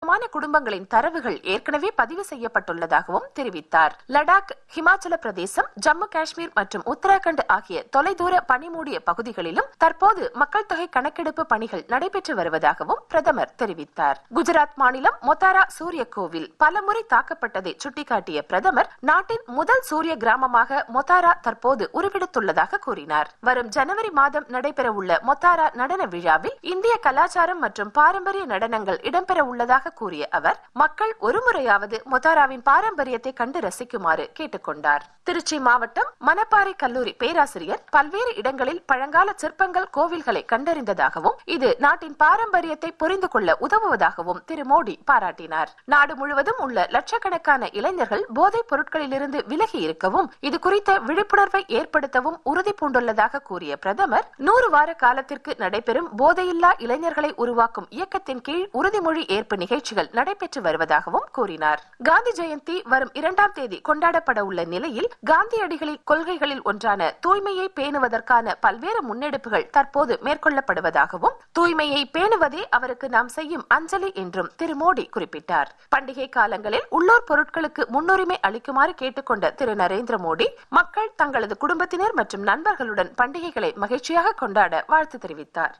ஏராளமான குடும்பங்களின் தரவுகள் ஏற்கனவே பதிவு செய்யப்பட்டுள்ளதாகவும் தெரிவித்தார். லடாக், ஹிமாச்சல பிரதேசம், ஜம்மு காஷ்மீர் மற்றும் உத்தராகண்ட் ஆகிய தொலைதூர பனிமூடிய பகுதிகளிலும் தற்போது மக்கள் தொகை கணக்கெடுப்பு பணிகள் நடைபெற்று வருவதாகவும் பிரதமர் தெரிவித்தார். குஜராத் மாநிலம் மொத்தாரா சூரிய கோவில் பலமுறை தாக்கப்பட்டதை சுட்டிக்காட்டிய பிரதமர், நாட்டின் முதல் சூரிய கிராமமாக மொத்தாரா தற்போது உருவெடுத்துள்ளதாக கூறினார். வரும் ஜனவரி மாதம் நடைபெறவுள்ள மொத்தாரா நடன விழாவில் இந்திய கலாச்சாரம் மற்றும் பாரம்பரிய நடனங்கள் இடம்பெற உள்ளதாக கூறிய அவர், மக்கள் ஒருமுறையாவது மொத்தாராவின் பாரம்பரியத்தை கண்டு ரசிக்குமாறு கேட்டுக்கொண்டார். திருச்சி மாவட்டம் மணப்பாறை கல்லூரி பேராசிரியர் பல்வேறு இடங்களில் பழங்கால சிற்பங்கள், கோவில்களை கண்டறிந்ததாகவும் இது நாட்டின் பாரம்பரியத்தை புரிந்து கொள்ள உதவுவதாகவும் திரு மோடி பாராட்டினார். நாடு முழுவதும் உள்ள லட்சக்கணக்கான இளைஞர்கள் போதைப் பொருட்களிலிருந்து விலகி இருக்கவும் இது குறித்த விழிப்புணர்வை ஏற்படுத்தவும் உறுதி பூண்டுள்ளதாக கூறிய பிரதமர், 100 வார காலத்திற்கு நடைபெறும் போதையில்லா இளைஞர்களை உருவாக்கும் இயக்கத்தின் கீழ் உறுதிமொழி ஏற்பு நிகழ்ச்சிகள் நடைபெற்று வருவதாகவும் கூறினார். காந்தி ஜெயந்தி வரும் 2ஆம் தேதி கொண்டாடப்பட உள்ள நிலையில் காந்தியடிகளின் கொள்கைகளில் ஒன்றான தூய்மையை பேணுவதற்கான பல்வேறு முன்னெடுப்புகள் தற்போது மேற்கொள்ளப்படுவதாகவும், தூய்மையை பேணுவதே அவருக்கு நாம் செய்யும் அஞ்சலி என்றும் திரு மோடி குறிப்பிட்டார். பண்டிகை காலங்களில் உள்ளூர் பொருட்களுக்கு முன்னுரிமை அளிக்குமாறு கேட்டுக்கொண்ட திரு நரேந்திர மோடி, மக்கள் தங்களது குடும்பத்தினர் மற்றும் நண்பர்களுடன் பண்டிகைகளை மகிழ்ச்சியாக கொண்டாட வாழ்த்து தெரிவித்தார்.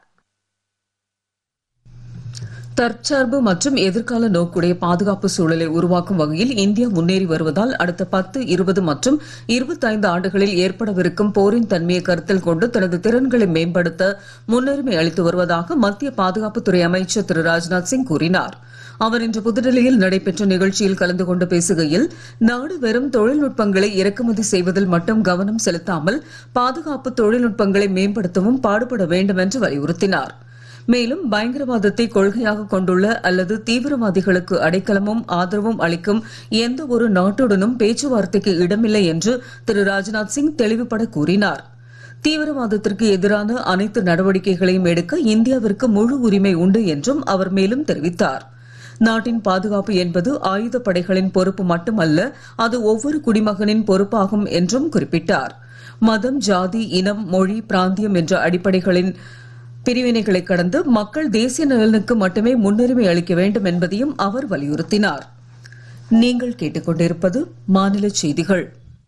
தற்சார்பு மற்றும் எதிர்கால நோக்குடைய பாதுகாப்பு சூழலை உருவாக்கும் வகையில் இந்தியா முன்னேறி வருவதால் அடுத்த 10, 20 மற்றும் 25 ஆண்டுகளில் ஏற்படவிருக்கும் போரின் தன்மையை கருத்தில் கொண்டு தனது திறன்களை மேம்படுத்த முன்னுரிமை அளித்து வருவதாக மத்திய பாதுகாப்புத்துறை அமைச்சர் திரு ராஜ்நாத் சிங் கூறினார். அவர் இன்று புதுடெல்லியில் நடைபெற்ற நிகழ்ச்சியில் கலந்து கொண்டு பேசுகையில், நாடு வெறும் தொழில்நுட்பங்களை இறக்குமதி செய்வதில் மட்டும் கவனம் செலுத்தாமல் பாதுகாப்பு தொழில்நுட்பங்களை மேம்படுத்தவும் பாடுபட வேண்டும் என்று வலியுறுத்தினார். மேலும் பயங்கரவாதத்தை கொள்கையாக கொண்டுள்ள அல்லது தீவிரவாதிகளுக்கு அடைக்கலமும் ஆதரவும் அளிக்கும் எந்த ஒரு நாட்டுடனும் பேச்சுவார்த்தைக்கு இடமில்லை என்று திரு ராஜ்நாத் சிங் தெளிவுபட கூறினார். தீவிரவாதத்திற்கு எதிரான அனைத்து நடவடிக்கைகளையும் எடுக்க இந்தியாவிற்கு முழு உரிமை உண்டு என்றும் அவர் மேலும் தெரிவித்தார். நாட்டின் பாதுகாப்பு என்பது ஆயுதப் படைகளின் பொறுப்பு மட்டுமல்ல, அது ஒவ்வொரு குடிமகனின் பொறுப்பாகும் என்றும் குறிப்பிட்டார். மதம், ஜாதி, இனம், மொழி, பிராந்தியம் என்ற அடிப்படைகளின் பிரிவினைகளை கடந்து மக்கள் தேசிய நலனுக்கு மட்டுமே முன்னுரிமை அளிக்க வேண்டும் என்பதையும் அவர் வலியுறுத்தினார். நீங்கள் கேட்டுக்கொண்டிருப்பது மாநில செய்திகள்.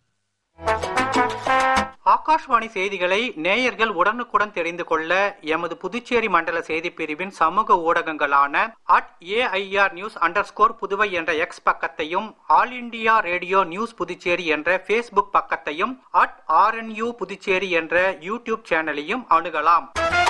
ஆகாஷ்வாணி செய்திகளை நேயர்கள் உடனுக்குடன் தெரிந்து கொள்ள எமது புதுச்சேரி மண்டல செய்திப் பிரிவின் சமூக ஊடகங்களான @AIRnews_புதுவை என்ற எக்ஸ் பக்கத்தையும், all India radio news Puducherry என்ற பேஸ்புக் பக்கத்தையும், @RNU புதுச்சேரி என்ற யூடியூப் சேனலையும் அணுகலாம்.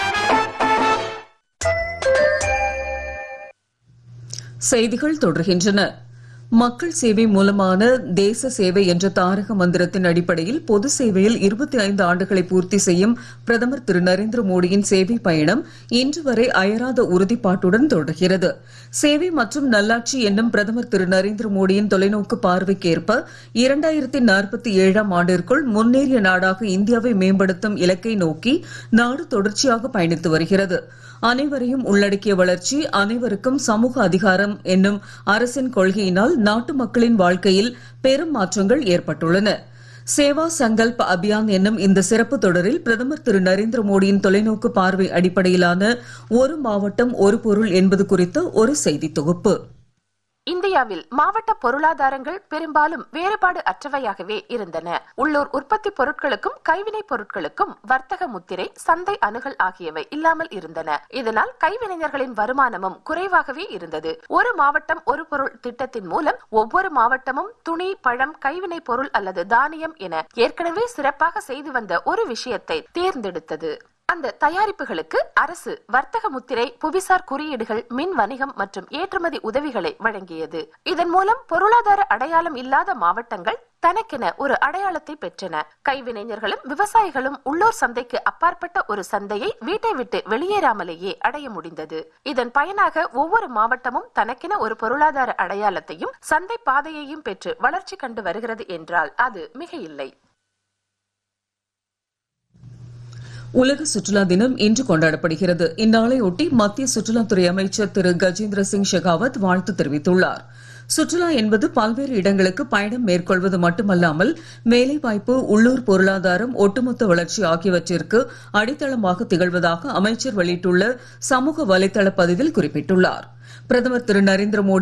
செய்திகள் தொடர்கின்றன. மக்கள் சேவை மூலமான தேச சேவை என்ற தாரக மந்திரத்தின் அடிப்படையில் பொது சேவையில் 25 ஆண்டுகளை பூர்த்தி செய்யும் பிரதமர் திரு நரேந்திர மோடியின் சேவை பயணம் இன்று வரை அயராத உறுதிப்பாட்டுடன் தொடர்கிறது. சேவை மற்றும் நல்லாட்சி என்னும் பிரதமர் திரு நரேந்திர மோடியின் தொலைநோக்கு பார்வைக்கேற்ப 2047ஆம் ஆண்டிற்குள் முன்னேறிய நாடாக இந்தியாவை மேம்படுத்தும் இலக்கை நோக்கி நாடு தொடர்ச்சியாக பயணித்து வருகிறது. அனைவரையும் உள்ளடக்கிய வளர்ச்சி, அனைவருக்கும் சமூக அதிகாரம் என்னும் அரசின் கொள்கையினால் நாட்டு மக்களின் வாழ்க்கையில் பெரும் மாற்றங்கள் ஏற்பட்டுள்ளன. சேவா சங்கல்ப் அபியான் என்னும் இந்த சிறப்பு தொடரில் பிரதமர் திரு நரேந்திர மோடியின் தொலைநோக்கு பார்வை அடிப்படையிலான ஒரு மாவட்டம் ஒரு பொருள் என்பது குறித்த ஒரு செய்தி தொகுப்பு. இந்தியாவில் மாவட்ட பொருளாதாரங்கள் பெரும்பாலும் வேறுபாடு அற்றவையாகவே இருந்தன. உள்ளூர் உற்பத்தி பொருட்களுக்கும் கைவினைப் பொருட்களுக்கும் வர்த்தக முத்திரை, சந்தை அணுகல் ஆகியவை இல்லாமல் இருந்தன. இதனால் கைவினைஞர்களின் வருமானமும் குறைவாகவே இருந்தது. ஒரு மாவட்டம் ஒரு பொருள் திட்டத்தின் மூலம் ஒவ்வொரு மாவட்டமும் துணி, பழம், கைவினைப் பொருள் அல்லது தானியம் என ஏற்கனவே சிறப்பாக செய்து வந்த ஒரு விஷயத்தை தேர்ந்தெடுத்தது. அந்த தயாரிப்புகளுக்கு அரசு வர்த்தக முத்திரை, புவிசார் குறியீடுகள், மின் வணிகம் மற்றும் ஏற்றுமதி உதவிகளை வழங்கியது. இதன் மூலம் பொருளாதார அடையாளம் இல்லாத மாவட்டங்கள் தனக்கென ஒரு அடையாளத்தை பெற்றன. கைவினைஞர்களும் விவசாயிகளும் உள்ளூர் சந்தைக்கு அப்பாற்பட்ட ஒரு சந்தையை வீட்டை விட்டு வெளியேறாமலேயே அடைய முடிந்தது. இதன் பயனாக ஒவ்வொரு மாவட்டமும் தனக்கென ஒரு பொருளாதார அடையாளத்தையும் சந்தை பாதையையும் பெற்று வளர்ச்சி கண்டு வருகிறது என்றால் அது மிக இல்லை. உலக சுற்றுலா தினம் இன்று கொண்டாடப்படுகிறது. இந்நாளையொட்டி மத்திய சுற்றுலாத்துறை அமைச்சர் திரு கஜேந்திர சிங் ஷெகாவத் வாழ்த்து தெரிவித்துள்ளார். சுற்றுலா என்பது பல்வேறு இடங்களுக்கு பயணம் மேற்கொள்வது மட்டுமல்லாமல் வேலைவாய்ப்பு, உள்ளூர் பொருளாதாரம், ஒட்டுமொத்த வளர்ச்சி ஆகியவற்றிற்கு அடித்தளமாக திகழ்வதாக அமைச்சர் வெளியிட்டுள்ள சமூக வலைதள பதிவில் குறிப்பிட்டுள்ளார். பிரதமர் திரு நரேந்திர மோடி